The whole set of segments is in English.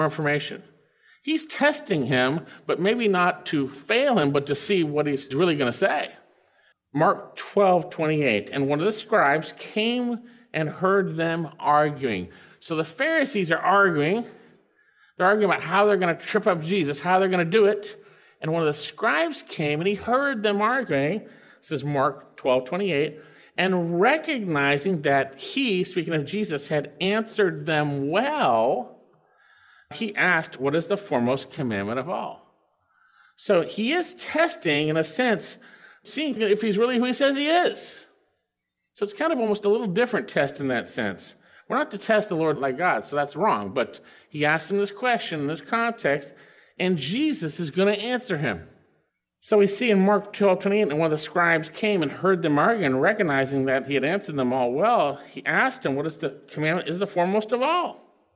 information. He's testing him, but maybe not to fail him, but to see what he's really going to say. Mark 12:28, and one of the scribes came and heard them arguing. So the Pharisees are arguing. They're arguing about how they're going to trip up Jesus, how they're going to do it. And one of the scribes came and he heard them arguing. This is Mark 12:28. And recognizing that he, speaking of Jesus, had answered them well, he asked, what is the foremost commandment of all? So he is testing, in a sense, seeing if he's really who he says he is. So it's kind of almost a little different test in that sense. We're not to test the Lord like God, so that's wrong. But he asked him this question in this context, and Jesus is going to answer him. So we see in Mark 12:28, and one of the scribes came and heard them arguing, recognizing that he had answered them all well. He asked him, what is the commandment is the foremost of all?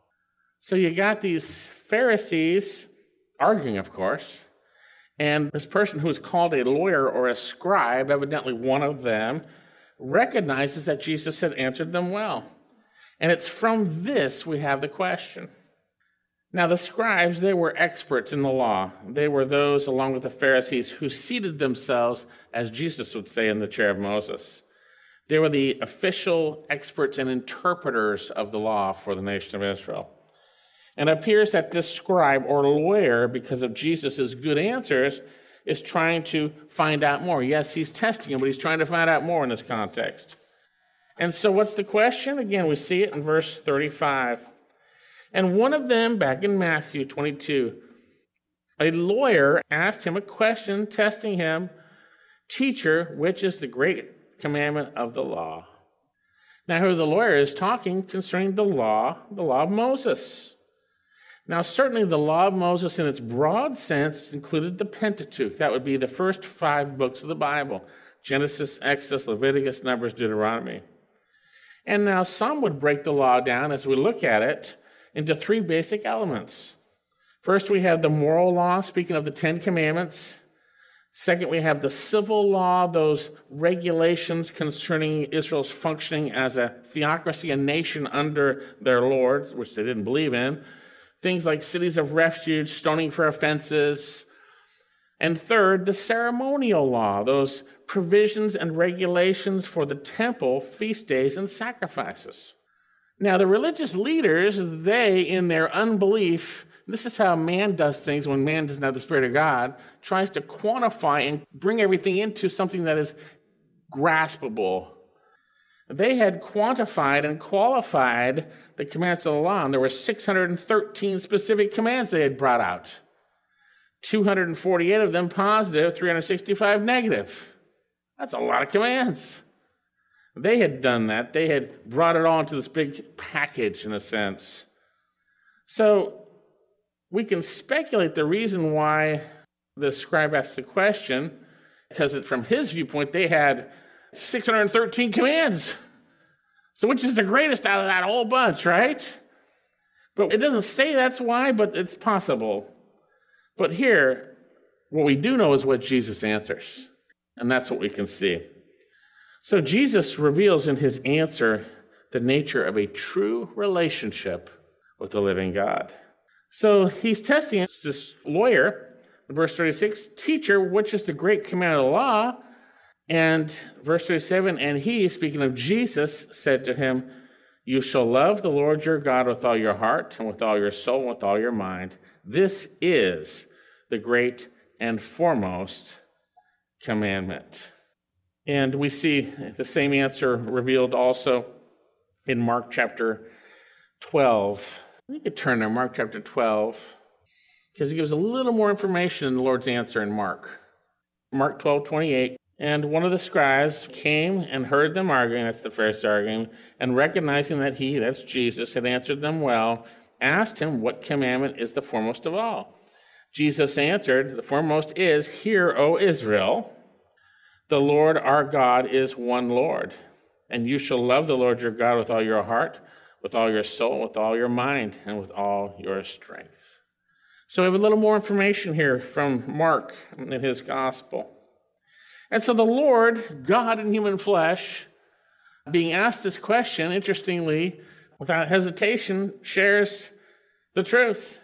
So you got these Pharisees arguing, of course, and this person who is called a lawyer or a scribe, evidently one of them, recognizes that Jesus had answered them well. And it's from this we have the question. Now, the scribes, they were experts in the law. They were those, along with the Pharisees, who seated themselves, as Jesus would say, in the chair of Moses. They were the official experts and interpreters of the law for the nation of Israel. And it appears that this scribe or lawyer, because of Jesus' good answers, is trying to find out more. Yes, he's testing him, but he's trying to find out more in this context. And so what's the question? Again, we see it in verse 35. And one of them, back in Matthew 22, a lawyer asked him a question, testing him, Teacher, which is the great commandment of the law? Now, here the lawyer is talking concerning the law of Moses. Now, certainly the law of Moses in its broad sense included the Pentateuch. That would be the first 5 books of the Bible: Genesis, Exodus, Leviticus, Numbers, Deuteronomy. And now some would break the law down, as we look at it, into 3 basic elements. First, we have the moral law, speaking of the 10 Commandments. Second, we have the civil law, those regulations concerning Israel's functioning as a theocracy, a nation under their Lord, which they didn't believe in. Things like cities of refuge, stoning for offenses. And third, the ceremonial law, those provisions and regulations for the temple, feast days, and sacrifices. Now, the religious leaders, they, in their unbelief, this is how man does things when man doesn't have the Spirit of God, tries to quantify and bring everything into something that is graspable. They had quantified and qualified the commands of the law, and there were 613 specific commands they had brought out. 248 of them positive, 365 negative. That's a lot of commands. They had done that. They had brought it all into this big package, in a sense. So we can speculate the reason why the scribe asked the question, because from his viewpoint, they had 613 commands. So which is the greatest out of that whole bunch, right? But it doesn't say that's why, but it's possible. But here, what we do know is what Jesus answers. And that's what we can see. So Jesus reveals in his answer the nature of a true relationship with the living God. So he's testing this lawyer, in verse 36, Teacher, which is the great command of the law? And verse 37, and he, speaking of Jesus, said to him, You shall love the Lord your God with all your heart and with all your soul and with all your mind. This is the great and foremost commandment. And we see the same answer revealed also in Mark chapter 12. You could turn to Mark chapter 12, because it gives a little more information in the Lord's answer in Mark. Mark 12:28. And one of the scribes came and heard them arguing, that's the first argument, and recognizing that he, that's Jesus, had answered them well, asked him, What commandment is the foremost of all? Jesus answered, The foremost is, Hear, O Israel, the Lord our God is one Lord, and you shall love the Lord your God with all your heart, with all your soul, with all your mind, and with all your strength. So we have a little more information here from Mark in his gospel. And so the Lord, God in human flesh, being asked this question, interestingly, without hesitation, shares the truth.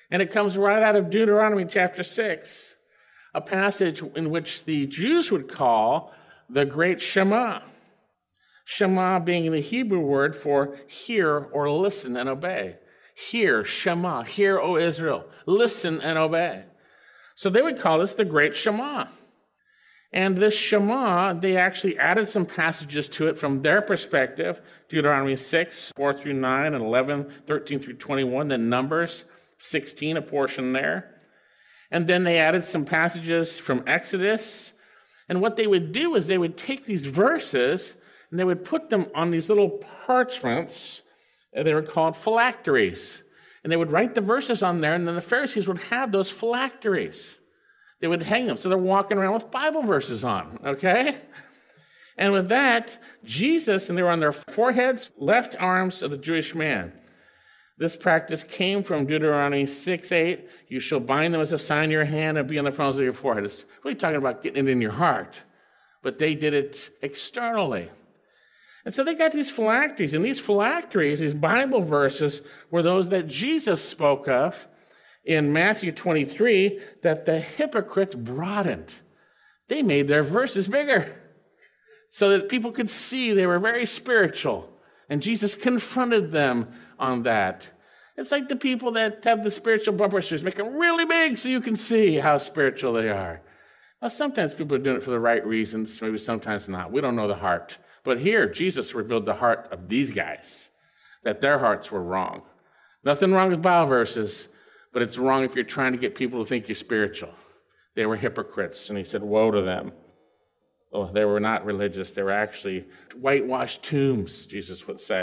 And it comes right out of Deuteronomy chapter 6, a passage in which the Jews would call the great Shema. Shema being the Hebrew word for hear or listen and obey. Hear, Shema, hear, O Israel, listen and obey. So they would call this the great Shema. And this Shema, they actually added some passages to it from their perspective. Deuteronomy 6, 4 through 9, and 11, 13 through 21, then Numbers 16, a portion there. And then they added some passages from Exodus. And what they would do is they would take these verses and they would put them on these little parchments. They were called phylacteries. And they would write the verses on there, and then the Pharisees would have those phylacteries. They would hang them. So they're walking around with Bible verses on, okay? And with that, Jesus, and they were on their foreheads, left arms of the Jewish man. This practice came from Deuteronomy 6:8. You shall bind them as a sign in your hand and be on the fronts of your forehead. It's really talking about getting it in your heart. But they did it externally. And so they got these phylacteries. And these phylacteries, these Bible verses, were those that Jesus spoke of in Matthew 23 that the hypocrites broadened. They made their verses bigger so that people could see they were very spiritual. And Jesus confronted them on that. It's like the people that have the spiritual bumper stickers, make them really big so you can see how spiritual they are. Now, sometimes people are doing it for the right reasons, maybe sometimes not. We don't know the heart. But here, Jesus revealed the heart of these guys, that their hearts were wrong. Nothing wrong with Bible verses, but it's wrong if you're trying to get people to think you're spiritual. They were hypocrites, and he said, woe to them. Oh, they were not religious. They were actually whitewashed tombs, Jesus would say.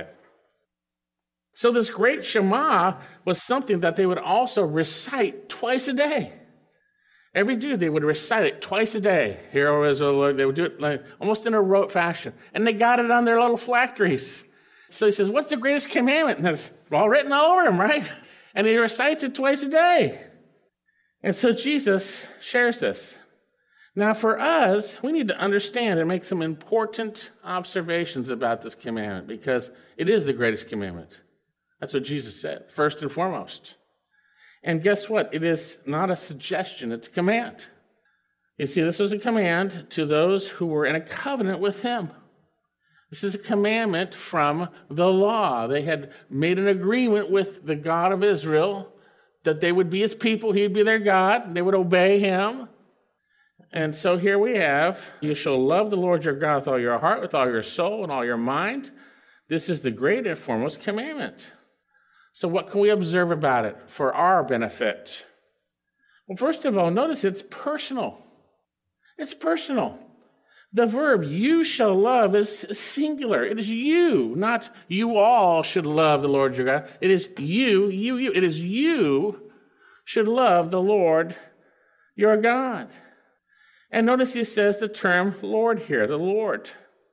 So this great Shema was something that they would also recite twice a day. Every Jew, they would recite it twice a day. Hear, O Israel, they would do it like, almost in a rote fashion. And they got it on their little phylacteries. So he says, what's the greatest commandment? And it's all written all over him, right? And he recites it twice a day. And so Jesus shares this. Now for us, we need to understand and make some important observations about this commandment because it is the greatest commandment. That's what Jesus said, first and foremost. And guess what? It is not a suggestion, it's a command. You see, this was a command to those who were in a covenant with him. This is a commandment from the law. They had made an agreement with the God of Israel that they would be his people, he'd be their God, they would obey him. And so here we have, you shall love the Lord your God with all your heart, with all your soul, and all your mind. This is the great and foremost commandment. So what can we observe about it for our benefit? Well, first of all, notice it's personal. It's personal. The verb you shall love is singular. It is you, not you all should love the Lord your God. It is you. It is you should love the Lord your God. And notice he says the term Lord here, the Lord.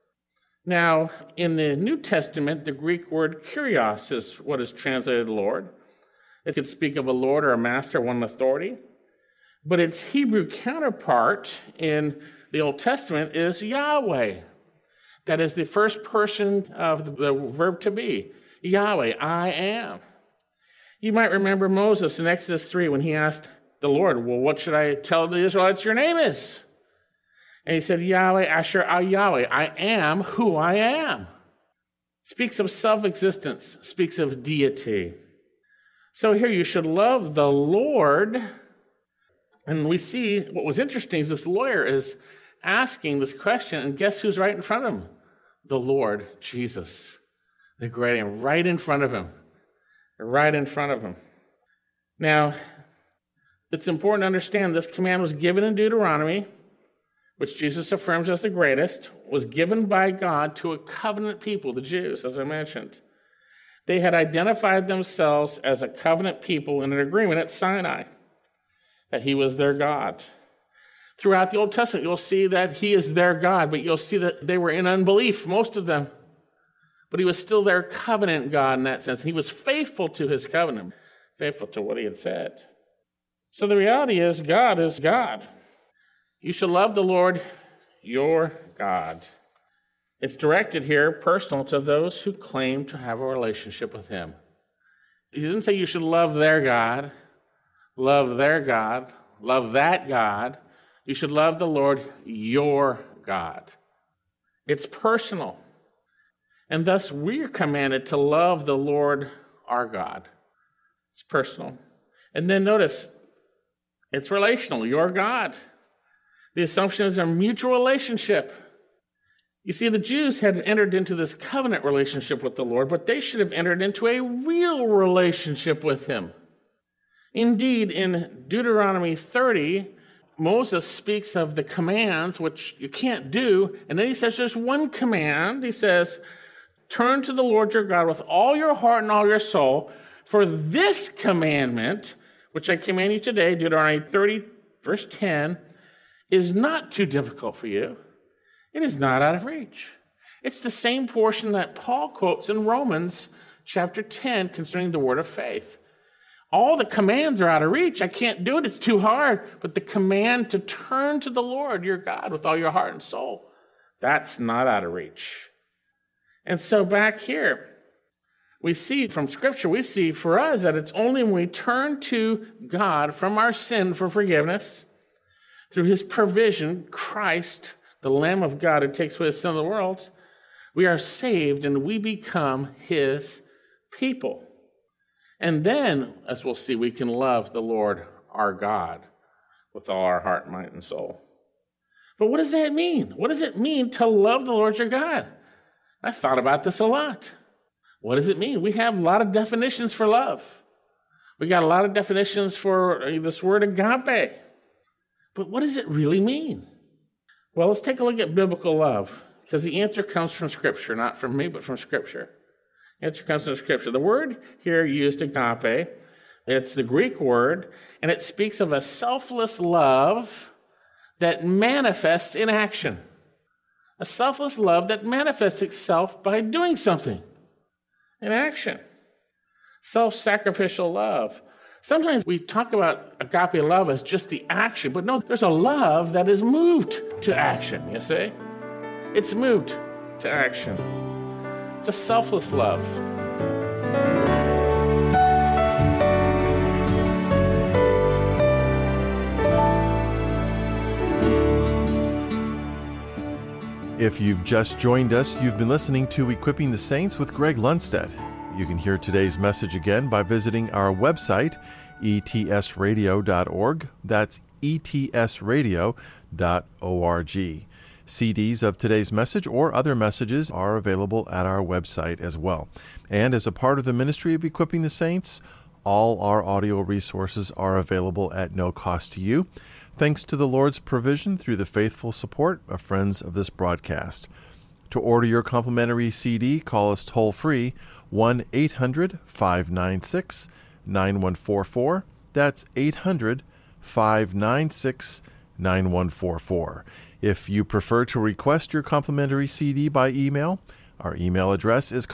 Now, in the New Testament, the Greek word kurios is what is translated Lord. It could speak of a lord or a master, one in authority. But its Hebrew counterpart in the Old Testament is Yahweh. That is the first person of the verb to be. Yahweh, I am. You might remember Moses in Exodus 3 when he asked the Lord, well, what should I tell the Israelites your name is? And he said, Yahweh, Asher Al Yahweh, I am who I am. Speaks of self-existence, speaks of deity. So here you should love the Lord. And we see what was interesting is this lawyer is asking this question, and guess who's right in front of him? The Lord, Jesus. The great name, right in front of him. Right in front of him. Now, it's important to understand this command was given in Deuteronomy, which Jesus affirms as the greatest, was given by God to a covenant people, the Jews, as I mentioned. They had identified themselves as a covenant people in an agreement at Sinai, that he was their God. Throughout the Old Testament, you'll see that he is their God, but you'll see that they were in unbelief, most of them. But he was still their covenant God in that sense. He was faithful to his covenant, faithful to what he had said. So the reality is God is God. You shall love the Lord, your God. It's directed here, personal, to those who claim to have a relationship with him. He didn't say you should love their God. love their God, love that God. You should love the Lord your God. It's personal. And thus we are commanded to love the Lord our God. It's personal. And then notice, it's relational, your God. The assumption is a mutual relationship. You see, the Jews had entered into this covenant relationship with the Lord, but they should have entered into a real relationship with him. Indeed, in Deuteronomy 30, Moses speaks of the commands, which you can't do, and then he says there's one command. He says, turn to the Lord your God with all your heart and all your soul, for this commandment, which I command you today, Deuteronomy 30, verse 10, is not too difficult for you. It is not out of reach. It's the same portion that Paul quotes in Romans chapter 10 concerning the word of faith. All the commands are out of reach. I can't do it. It's too hard. But the command to turn to the Lord your God with all your heart and soul, that's not out of reach. And so back here, we see from Scripture, we see for us that it's only when we turn to God from our sin for forgiveness, through his provision, Christ, the Lamb of God who takes away the sin of the world, we are saved and we become his people. And then, as we'll see, we can love the Lord our God with all our heart, mind, and soul. But what does that mean? What does it mean to love the Lord your God? I thought about this a lot. What does it mean? We have a lot of definitions for love. We got a lot of definitions for this word agape. But what does it really mean? Well, let's take a look at biblical love, because the answer comes from Scripture, not from me, but from Scripture. The answer comes from Scripture. The word here used, agape, it's the Greek word, and it speaks of a selfless love that manifests in action. A selfless love that manifests itself by doing something in action. Self-sacrificial love. Sometimes we talk about agape love as just the action, but no, there's a love that is moved to action, you see? It's moved to action. It's a selfless love. If you've just joined us, you've been listening to Equipping the Saints with Greg Lundstedt. You can hear today's message again by visiting our website, etsradio.org. That's etsradio.org. CDs of today's message or other messages are available at our website as well. And as a part of the ministry of Equipping the Saints, all our audio resources are available at no cost to you, thanks to the Lord's provision through the faithful support of friends of this broadcast. To order your complimentary CD, call us toll-free, 1-800-596-9144. That's 800-596-9144. If you prefer to request your complimentary CD by email, our email address is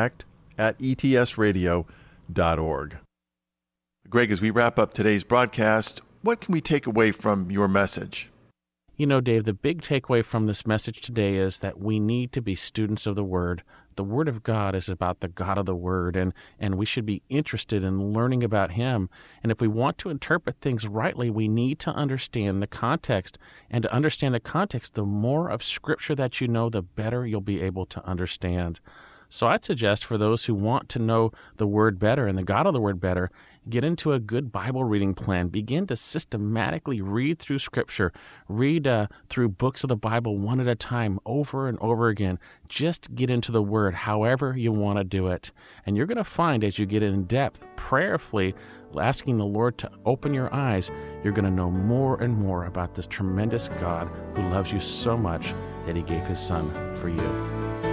contact@etsradio.org. Greg, as we wrap up today's broadcast, what can we take away from your message? You know, Dave, the big takeaway from this message today is that we need to be students of the Word. The Word of God is about the God of the Word, and we should be interested in learning about Him. And if we want to interpret things rightly, we need to understand the context. And to understand the context, the more of Scripture that you know, the better you'll be able to understand. So I'd suggest for those who want to know the Word better and the God of the Word better, get into a good Bible reading plan. Begin to systematically read through Scripture. Read through books of the Bible one at a time, over and over again. Just get into the Word however you want to do it. And you're going to find as you get in depth, prayerfully, asking the Lord to open your eyes, you're going to know more and more about this tremendous God who loves you so much that He gave His Son for you.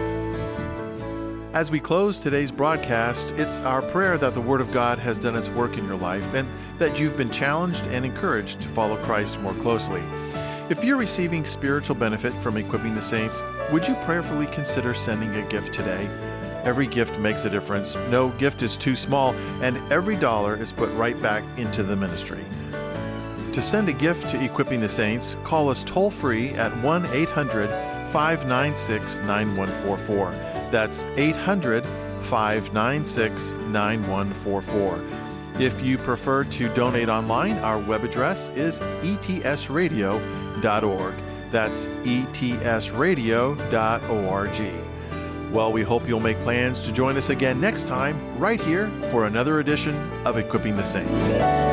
As we close today's broadcast, it's our prayer that the Word of God has done its work in your life and that you've been challenged and encouraged to follow Christ more closely. If you're receiving spiritual benefit from Equipping the Saints, would you prayerfully consider sending a gift today? Every gift makes a difference. No gift is too small, and every dollar is put right back into the ministry. To send a gift to Equipping the Saints, call us toll-free at 1-800-596-9144. That's 800-596-9144. If you prefer to donate online, our web address is etsradio.org. That's etsradio.org. Well, we hope you'll make plans to join us again next time, right here, for another edition of Equipping the Saints.